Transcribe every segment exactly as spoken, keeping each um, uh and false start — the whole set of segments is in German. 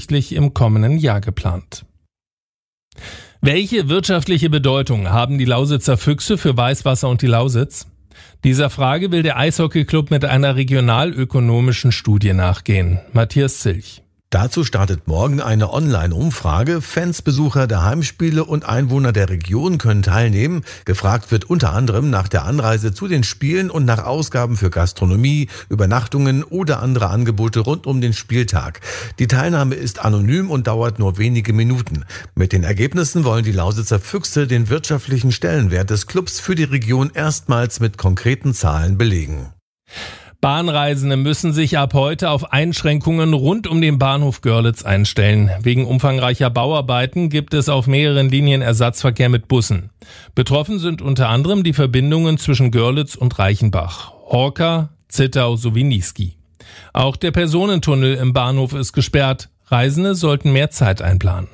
voraussichtlich im kommenden Jahr geplant. Welche wirtschaftliche Bedeutung haben die Lausitzer Füchse für Weißwasser und die Lausitz? Dieser Frage will der Eishockeyclub mit einer regionalökonomischen Studie nachgehen. Matthias Zilch. Dazu startet morgen eine Online-Umfrage. Fans, Besucher der Heimspiele und Einwohner der Region können teilnehmen. Gefragt wird unter anderem nach der Anreise zu den Spielen und nach Ausgaben für Gastronomie, Übernachtungen oder andere Angebote rund um den Spieltag. Die Teilnahme ist anonym und dauert nur wenige Minuten. Mit den Ergebnissen wollen die Lausitzer Füchse den wirtschaftlichen Stellenwert des Clubs für die Region erstmals mit konkreten Zahlen belegen. Bahnreisende müssen sich ab heute auf Einschränkungen rund um den Bahnhof Görlitz einstellen. Wegen umfangreicher Bauarbeiten gibt es auf mehreren Linien Ersatzverkehr mit Bussen. Betroffen sind unter anderem die Verbindungen zwischen Görlitz und Reichenbach, Horka, Zittau sowie Niesky. Auch der Personentunnel im Bahnhof ist gesperrt. Reisende sollten mehr Zeit einplanen.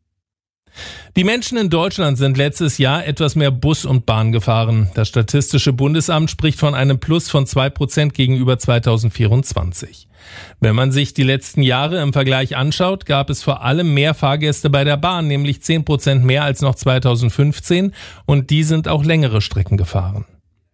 Die Menschen in Deutschland sind letztes Jahr etwas mehr Bus und Bahn gefahren. Das Statistische Bundesamt spricht von einem Plus von zwei Prozent gegenüber zweitausendvierundzwanzig. Wenn man sich die letzten Jahre im Vergleich anschaut, gab es vor allem mehr Fahrgäste bei der Bahn, nämlich zehn Prozent mehr als noch zweitausendfünfzehn, und die sind auch längere Strecken gefahren.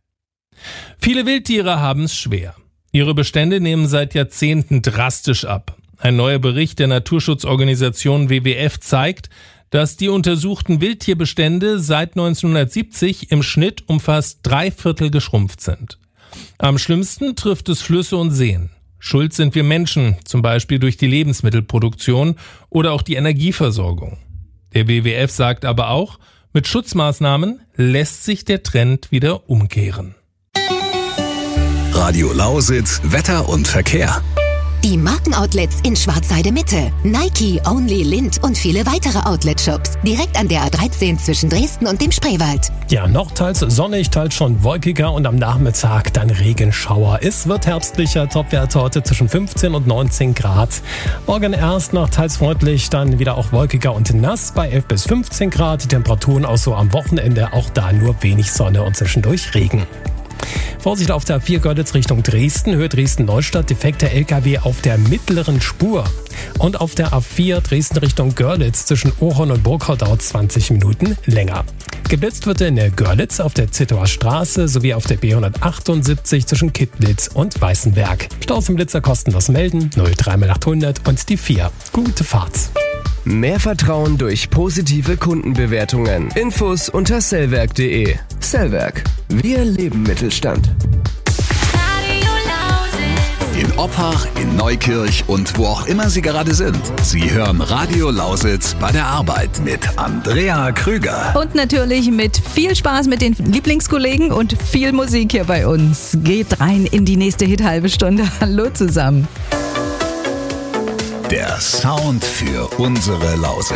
Viele Wildtiere haben es schwer. Ihre Bestände nehmen seit Jahrzehnten drastisch ab. Ein neuer Bericht der Naturschutzorganisation W W F zeigt, dass die untersuchten Wildtierbestände seit neunzehnhundertsiebzig im Schnitt um fast drei Viertel geschrumpft sind. Am schlimmsten trifft es Flüsse und Seen. Schuld sind wir Menschen, zum Beispiel durch die Lebensmittelproduktion oder auch die Energieversorgung. Der W W F sagt aber auch, mit Schutzmaßnahmen lässt sich der Trend wieder umkehren. Radio Lausitz, Wetter und Verkehr. Die Markenoutlets in Schwarzheide Mitte, Nike, Only, Lind und viele weitere Outlet-Shops. Direkt an der A dreizehn zwischen Dresden und dem Spreewald. Ja, noch teils sonnig, teils schon wolkiger und am Nachmittag dann Regenschauer. Es wird herbstlicher, Topwerte heute zwischen fünfzehn und neunzehn Grad. Morgen erst noch teils freundlich, dann wieder auch wolkiger und nass bei elf bis fünfzehn Grad. Die Temperaturen auch so am Wochenende, auch da nur wenig Sonne und zwischendurch Regen. Vorsicht auf der A vier Görlitz Richtung Dresden, Höhe Dresden-Neustadt, defekter L K W auf der mittleren Spur. Und auf der A vier Dresden Richtung Görlitz zwischen Ohorn und Burgau dauert zwanzig Minuten länger. Geblitzt wird in der Görlitz auf der Zittauer Straße sowie auf der B hundertachtundsiebzig zwischen Kittlitz und Weißenberg. Staus im Blitzer kostenlos melden, null drei mal achthundert und die vier. Gute Fahrt. Mehr Vertrauen durch positive Kundenbewertungen. Infos unter sellwerk punkt de. Sellwerk. Wir leben Mittelstand. In Oppach, in Neukirch und wo auch immer Sie gerade sind. Sie hören Radio Lausitz bei der Arbeit mit Andrea Krüger. Und natürlich mit viel Spaß mit den Lieblingskollegen und viel Musik hier bei uns. Geht rein in die nächste Hit-halbe Stunde. Hallo zusammen. Der Sound für unsere Lausitz.